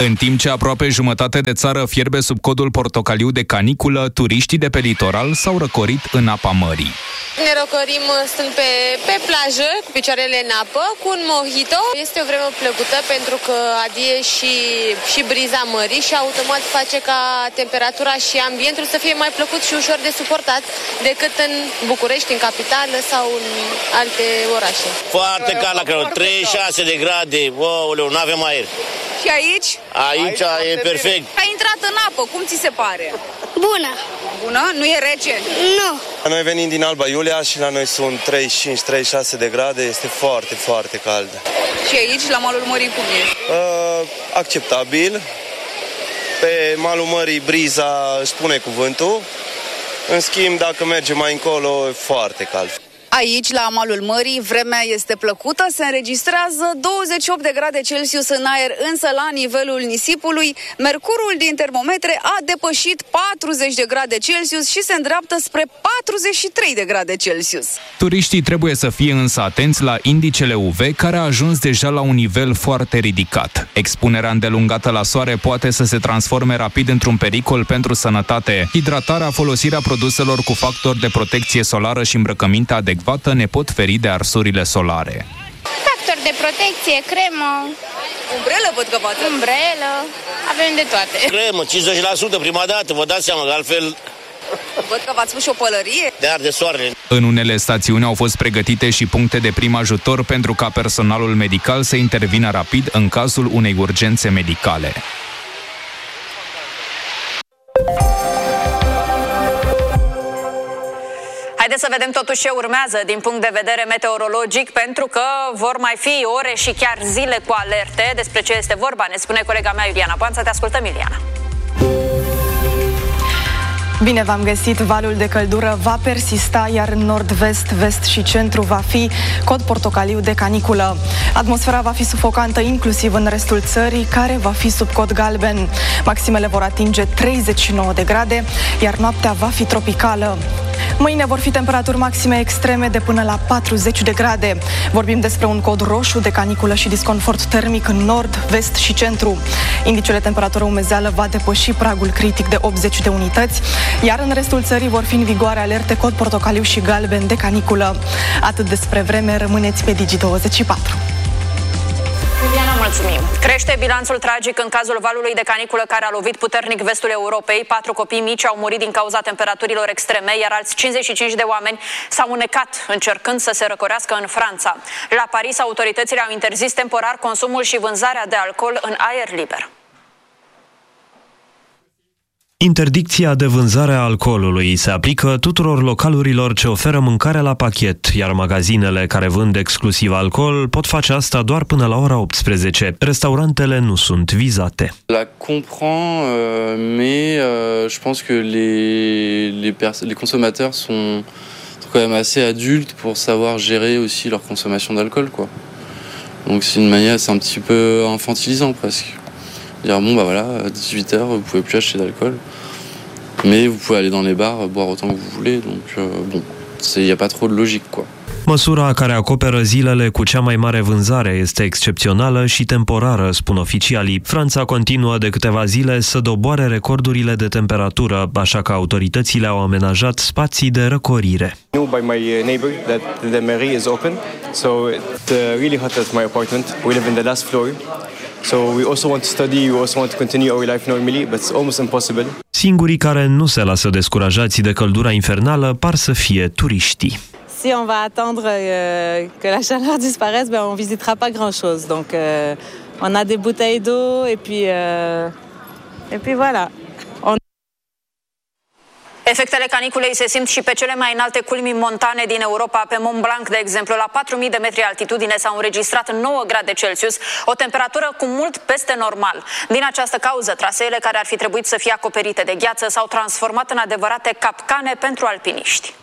În timp ce aproape jumătate de țară fierbe sub codul portocaliu de caniculă, turiștii de pe litoral s-au răcorit în apa mării. Ne răcorim stând pe plajă, cu picioarele în apă, cu un mojito. Este o vreme plăcută pentru că adie și briza mării și automat face ca temperatura și ambientul să fie mai plăcut și ușor de suportat decât în București, în capitală sau în alte orașe. Foarte cald la Crăciun, 36 de grade, ouleu, nu avem aer. Și aici? Aici e perfect. Ai intrat în apă, cum ți se pare? Bună! Bună? Nu e rece? Nu! Noi venim din Alba Iulia și la noi sunt 35-36 de grade, este foarte, foarte cald. Și aici, la malul mării, cum e? Acceptabil. Pe malul mării briza își spune cuvântul. În schimb, dacă mergem mai încolo, e foarte cald. Aici, la malul mării, vremea este plăcută, se înregistrează 28 de grade Celsius în aer, însă la nivelul nisipului, mercurul din termometre a depășit 40 de grade Celsius și se îndreaptă spre 43 de grade Celsius. Turiștii trebuie să fie însă atenți la indicele UV, care a ajuns deja la un nivel foarte ridicat. Expunerea îndelungată la soare poate să se transforme rapid într-un pericol pentru sănătate. Hidratarea, folosirea produselor cu factor de protecție solară și îmbrăcăminte adecvată ne pot feri de arsurile solare. Factor de protecție, cremă. Umbrelă văd că v-ați. Umbrelă, avem de toate. Cremă, 50% prima dată, vă dați seama, că altfel Văd că v-ați pus și o pălărie. de arde soarele. În unele stațiuni au fost pregătite și puncte de prim ajutor pentru ca personalul medical să intervină rapid în cazul unei urgențe medicale. Haideți să vedem totuși ce urmează din punct de vedere meteorologic, pentru că vor mai fi ore și chiar zile cu alerte. Despre ce este vorba ne spune colega mea Iuliana Poanța. Te ascultăm, Iuliana. Bine v-am găsit, valul de căldură va persista, iar în nord-vest, vest și centru va fi cod portocaliu de caniculă. Atmosfera va fi sufocantă inclusiv în restul țării, care va fi sub cod galben. Maximele vor atinge 39 de grade, iar noaptea va fi tropicală. Mâine vor fi temperaturi maxime extreme de până la 40 de grade. Vorbim despre un cod roșu de caniculă și disconfort termic în nord, vest și centru. Indicele temperatură umezeală va depăși pragul critic de 80 de unități, iar în restul țării vor fi în vigoare alerte cod portocaliu și galben de caniculă. Atât despre vreme, rămâneți pe Digi24. Iuliana, mulțumim. Crește bilanțul tragic în cazul valului de caniculă care a lovit puternic vestul Europei. 4 copii mici au murit din cauza temperaturilor extreme, iar alți 55 de oameni s-au înnecat încercând să se răcorească în Franța. La Paris, autoritățile au interzis temporar consumul și vânzarea de alcool în aer liber. Interdicția de vânzare a alcoolului se aplică tuturor localurilor ce oferă mâncare la pachet, iar magazinele care vând exclusiv alcool pot face asta doar până la ora 18. Restaurantele nu sunt vizate. La comprends, mais je pense que les consommateurs sont quand même assez adultes pour savoir gérer aussi leur consommation d'alcool, quoi. Donc c'est une manière, c'est un petit peu infantilisant presque. Dire bon bah voilà, à 18h vous pouvez plus acheter d'alcool, mais vous pouvez aller dans les bars boire autant que vous voulez, donc bon, il y a pas trop de logique, quoi. Măsura care acoperă zilele cu cea mai mare vânzare este excepțională și temporară, spun oficialii. Franța continuă de câteva zile să doboare recordurile de temperatură, așa că autoritățile au amenajat spații de răcorire. By my neighbor that the mairie is open, so it's really hot at my apartment. We live in the last floor. So we also want to study, we also want to continue our life normally, but it's almost impossible. Singurii care nu se lasă descurajați de căldura infernală par să fie turiștii. Si on va attendre que la chaleur disparaisse, ben on visitera pas grand-chose. Donc on a des bouteilles d'eau et puis voilà. Efectele caniculei se simt și pe cele mai înalte culmi montane din Europa. Pe Mont Blanc, de exemplu, la 4000 de metri altitudine s-au înregistrat 9 grade Celsius, o temperatură cu mult peste normal. Din această cauză, traseele care ar fi trebuit să fie acoperite de gheață s-au transformat în adevărate capcane pentru alpiniști.